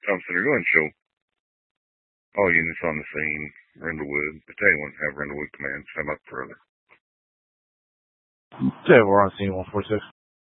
Tom Center, go ahead and show all units on the scene. Rendlewood. Battalion have Rendlewood commands. How about further? Yeah, we're on scene 146.